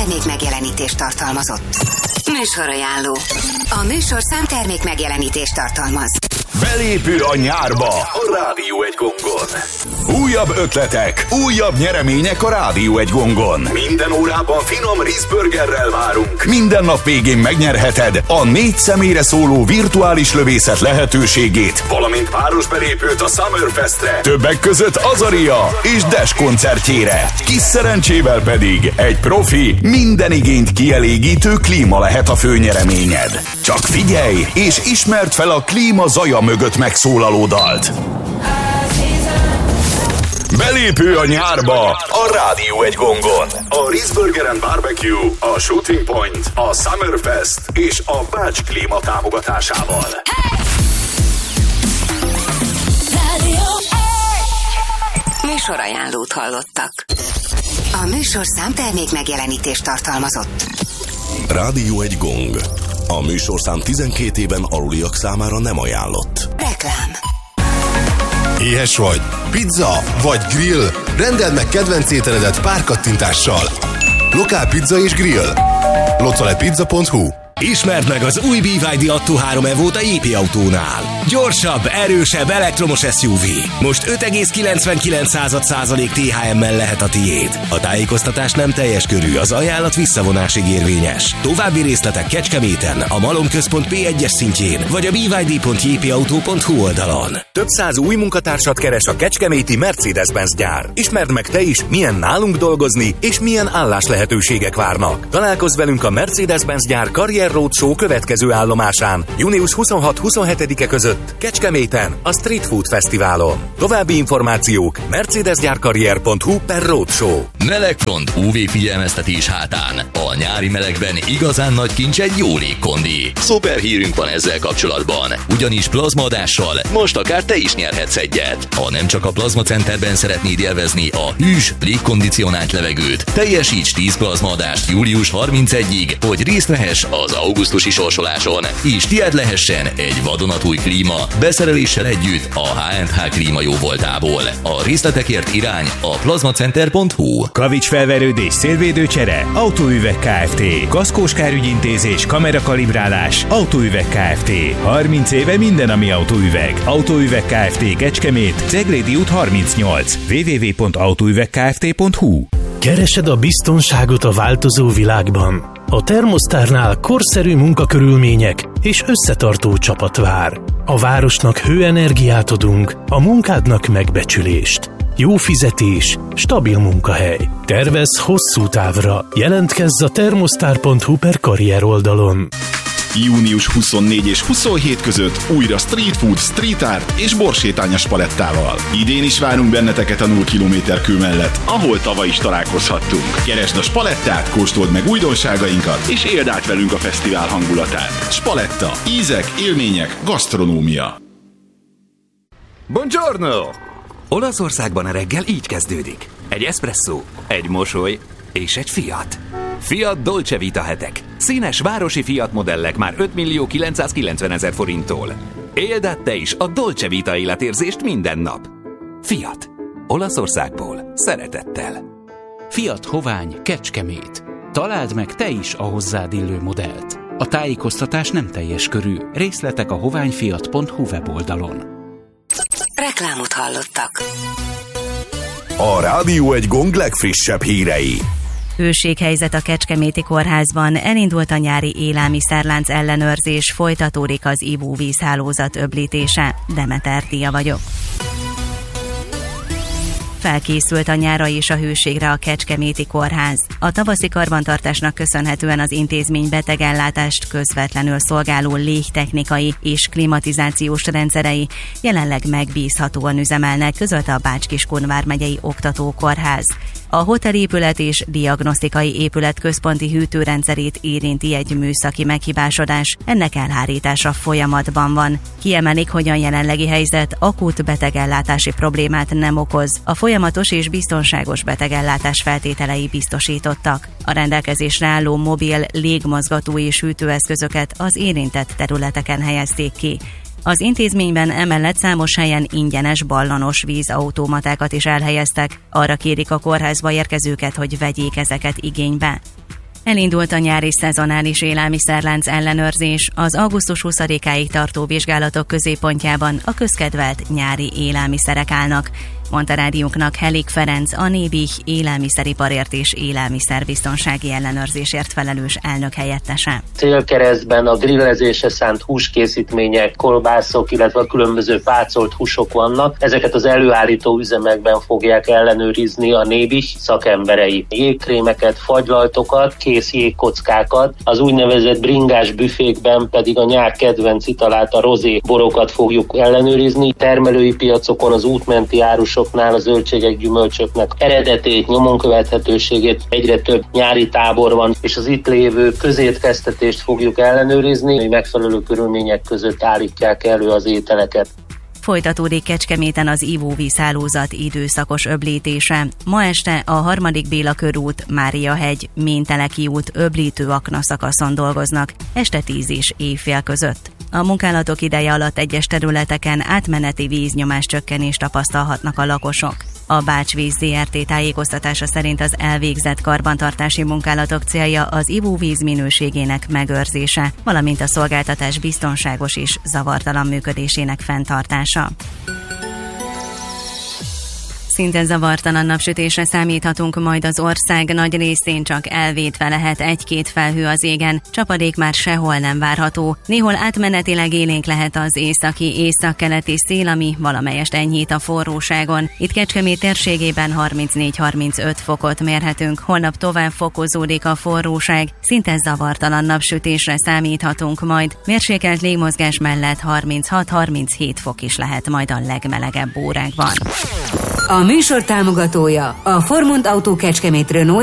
számtermék megjelenítést tartalmazott. Műsorajánló. A műsor számtermék megjelenítést tartalmaz. Belépő a nyárba a Rádió Egy Gongon. Újabb ötletek, újabb nyeremények a Rádió Egy Gongon. Minden órában finom rizburgerrel várunk. Minden nap végén megnyerheted a 4 személyre szóló virtuális lövészet lehetőségét, valamint páros belépőt a Summerfestre. Többek között Azaria és Dash koncertjére. Kis szerencsével pedig egy profi, minden igényt kielégítő klíma lehet a főnyereményed. Csak figyelj, és ismerd fel a klíma zaja mögött megszólaló dalt. Belépő a nyárba a Rádió Egy Gongon. A Rizburger and Barbecue, a Shooting Point, a Summerfest és a Bács Klíma támogatásával. Műsorajánlót hallottak. A műsor számtermék megjelenítést tartalmazott. Rádió Egy Gong. A műsorszám 12 éven aluliak számára nem ajánlott. Reklám. Éhes vagy? Pizza vagy grill? Rendeld meg kedvenc ételedet pár kattintással. Lokál pizza és grill. localepizza.hu. Ismerd meg az új BYD Atto 3 Evo-t a JP Autónál. Gyorsabb, erősebb elektromos SUV. Most 5,99% THM-mel lehet a tiéd. A tájékoztatás nem teljes körű, az ajánlat visszavonásig érvényes. További részletek Kecskeméten, a Malomközpont P1-es szintjén, vagy a byd.jpautó.hu oldalon. Több száz új munkatársat keres a kecskeméti Mercedes-Benz gyár. Ismerd meg te is, milyen nálunk dolgozni, és milyen álláslehetőségek várnak. Találkozz velünk a Mercedes-Benz gyár Karrier Roadshow következő állomásán, június 26-27-e között Kecskeméten, a Street Food Fesztiválon. További információk mercedesgyárkarrier.hu/roadshow. Melegfront UV-figyelmeztetés hátán. A nyári melegben igazán nagy kincs egy jó légkondi. Szuper hírünk van ezzel kapcsolatban, ugyanis plazmaadással most akár te is nyerhetsz egyet. Ha nem csak a Plazma Centerben szeretnéd élvezni a hűs, légkondicionált levegőt, teljesíts 10 plazmaadást július 31-ig, hogy részt vehess az augusztusi sorsoláson, és tiéd lehessen egy vadonatúj klíma beszereléssel együtt a H&H klíma jóvoltából. A részletekért irány a plazmacenter.hu. Kavicsfelverődés, szélvédőcsere, Autóüveg Kft. Kaszkós kárügyintézés, kamerakalibrálás, Autóüveg Kft. 30 éve minden, ami autóüveg. Autóüveg Kft. Kecskemét, Ceglédi út 38. www.autóüvegkft.hu. Keresed a biztonságot a változó világban? A Termosztárnál korszerű munkakörülmények és összetartó csapat vár. A városnak hőenergiát adunk, a munkádnak megbecsülést. Jó fizetés, stabil munkahely. Tervezz hosszú távra. Jelentkezz a termosztár.hu/karrier oldalon. Június 24 és 27 között újra street food, street art és borsétányos palettával. Idén is várunk benneteket a 0 km kő mellett, ahol tavaly is találkozhattunk. Keresd a Spalettát, kóstold meg újdonságainkat, és éld át velünk a fesztivál hangulatát. Spaletta. Ízek, élmények, gasztronómia. Buongiorno! Olaszországban a reggel így kezdődik. Egy eszpresszó, egy mosoly és egy Fiat. Fiat Dolce Vita hetek. Színes városi Fiat modellek már 5.990.000 forinttól. Éld át te is a Dolce Vita életérzést minden nap. Fiat. Olaszországból. Szeretettel. Fiat Hovány, Kecskemét. Találd meg te is a hozzád illő modellt. A tájékoztatás nem teljes körű. Részletek a hoványfiat.hu weboldalon. Reklámot hallottak. A Rádió Egy Gong legfrissebb hírei. Hőséghelyzet a Kecskeméti Kórházban, elindult a nyári élelmiszerlánc ellenőrzés, folytatódik az ivóvízhálózat öblítése. Demeter Tia vagyok. Felkészült a nyárra és a hőségre a Kecskeméti Kórház. A tavaszi karbantartásnak köszönhetően az intézmény betegellátást közvetlenül szolgáló légtechnikai és klimatizációs rendszerei jelenleg megbízhatóan üzemelnek, közölte a Bács-Kiskun vármegyei oktatókórház. A hotelépület és diagnosztikai épület központi hűtőrendszerét érinti egy műszaki meghibásodás, ennek elhárítása folyamatban van. Kiemelik, hogy a jelenlegi helyzet akut betegellátási problémát nem okoz. A folyamatos és biztonságos betegellátás feltételei biztosítottak. A rendelkezésre álló mobil légmozgató és hűtőeszközöket az érintett területeken helyezték ki. Az intézményben emellett számos helyen ingyenes ballanos vízautomatákat is elhelyeztek. Arra kérik a kórházba érkezőket, hogy vegyék ezeket igénybe. Elindult a nyári szezonális élelmiszerlánc ellenőrzés. Az augusztus 20-áig tartó vizsgálatok középpontjában a közkedvelt nyári élelmiszerek állnak, mondta rádiónknak Helik Ferenc, a Nébih élelmiszeriparért és élelmiszerbiztonsági ellenőrzésért felelős elnök helyettese. Célkeresztben a grillezésre szánt húskészítmények, kolbászok, illetve a különböző pácolt húsok vannak. Ezeket az előállító üzemekben fogják ellenőrizni a Nébih szakemberei. Jégkrémeket, fagylaltokat, kész jégkockákat, az úgynevezett bringás büfékben pedig a nyár kedvenc italát, a rozé borokat fogjuk ellenőrizni. Termelői piacokon az útmenti árusoknál a zöldségek, gyümölcsöknek eredetét, nyomon követhetőségét, egyre több nyári tábor van, és az itt lévő közétkeztetést fogjuk ellenőrizni, hogy megfelelő körülmények között állítják elő az ételeket. Folytatódik Kecskeméten az ivóvízhálózat időszakos öblítése. Ma este a 3. Béla körút, Máriahegy, Ménteleki út öblítő akna szakaszon dolgoznak, este 10 és éjfél között. A munkálatok ideje alatt egyes területeken átmeneti víznyomás csökkenést tapasztalhatnak a lakosok. A Bács-víz Zrt. Tájékoztatása szerint az elvégzett karbantartási munkálatok célja az ivóvíz minőségének megőrzése, valamint a szolgáltatás biztonságos és zavartalan működésének fenntartása. Szinte zavartalan napsütésre számíthatunk majd az ország nagy részén, csak elvétve lehet egy-két felhő az égen. Csapadék már sehol nem várható. Néhol átmenetileg élénk lehet az északi-északkeleti szél, ami valamelyest enyhít a forróságon. Itt Kecskemét térségében 34-35 fokot mérhetünk, holnap tovább fokozódik a forróság. Szinte zavartalan napsütésre számíthatunk majd. Mérsékelt légmozgás mellett 36-37 fok is lehet majd a legmelegebb órákban. A műsor támogatója a Formont Autó Kecskemét Renault